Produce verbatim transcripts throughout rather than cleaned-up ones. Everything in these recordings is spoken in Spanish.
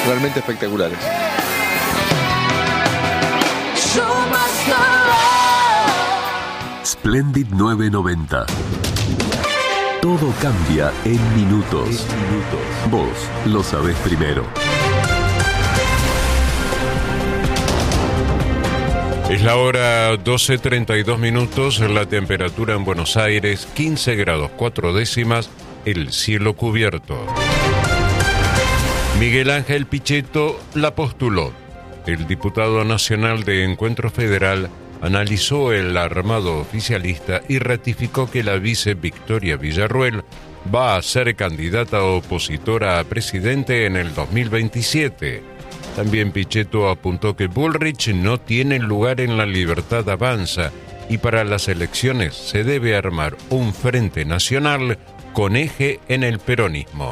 realmente espectaculares. Splendid nueve noventa. Todo cambia en minutos. En minutos. Vos lo sabés primero. Es la hora doce treinta y dos minutos, la temperatura en Buenos Aires quince grados cuatro décimas, el cielo cubierto. Miguel Ángel Pichetto la postuló. El diputado nacional de Encuentro Federal analizó el armado oficialista y ratificó que la vice Victoria Villarruel va a ser candidata opositora a presidente en el dos mil veintisiete. También Pichetto apuntó que Bullrich no tiene lugar en La Libertad Avanza y para las elecciones se debe armar un frente nacional con eje en el peronismo.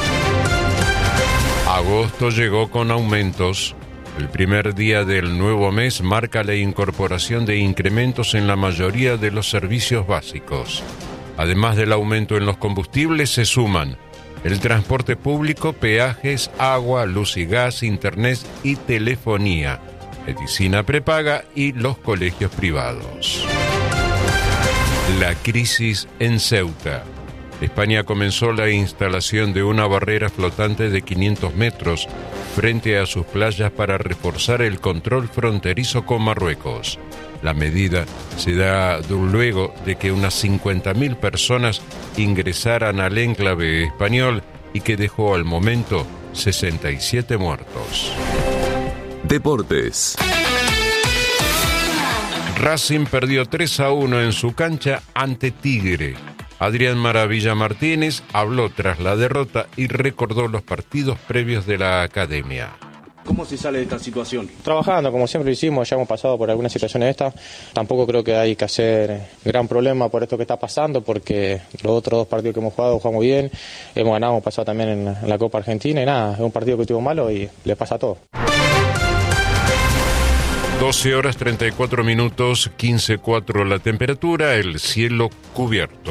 Agosto llegó con aumentos. El primer día del nuevo mes marca la incorporación de incrementos en la mayoría de los servicios básicos. Además del aumento en los combustibles, se suman el transporte público, peajes, agua, luz y gas, internet y telefonía, medicina prepaga y los colegios privados. La crisis en Ceuta. España comenzó la instalación de una barrera flotante de quinientos metros frente a sus playas para reforzar el control fronterizo con Marruecos. La medida se da luego de que unas cincuenta mil personas ingresaran al enclave español y que dejó al momento sesenta y siete muertos. Deportes. Racing perdió tres a uno en su cancha ante Tigre. Adrián Maravilla Martínez habló tras la derrota y recordó los partidos previos de la academia. ¿Cómo se sale de esta situación? Trabajando, como siempre lo hicimos, ya hemos pasado por algunas situaciones estas. Tampoco creo que hay que hacer gran problema por esto que está pasando, porque los otros dos partidos que hemos jugado, jugamos bien, hemos ganado, hemos pasado también en, en la Copa Argentina y nada, es un partido que estuvo malo y le pasa a todos. doce horas treinta y cuatro minutos, quince cuatro la temperatura, el cielo cubierto.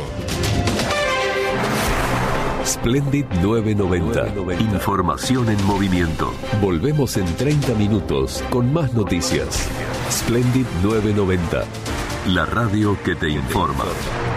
Splendid nueve noventa. Información en movimiento. Volvemos en treinta minutos con más noticias. Splendid nueve noventa. La radio que te informa.